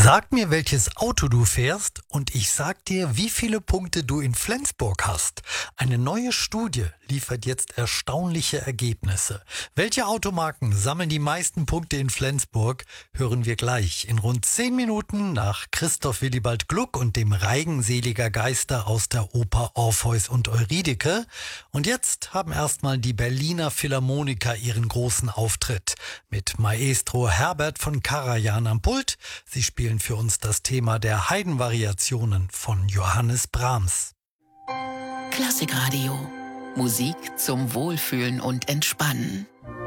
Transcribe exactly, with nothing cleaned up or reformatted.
Sag mir, welches Auto du fährst und ich sag dir, wie viele Punkte du in Flensburg hast. Eine neue Studie liefert jetzt erstaunliche Ergebnisse. Welche Automarken sammeln die meisten Punkte in Flensburg, hören wir gleich in rund zehn Minuten nach Christoph Willibald Gluck und dem Reigen seliger Geister aus der Oper Orpheus und Eurydike. Und jetzt haben erstmal die Berliner Philharmoniker ihren großen Auftritt mit Maestro Herbert von Karajan am Pult. Sie spielen für uns das Thema der Haydn-Variationen von Johannes Brahms. Klassikradio. Musik zum Wohlfühlen und Entspannen.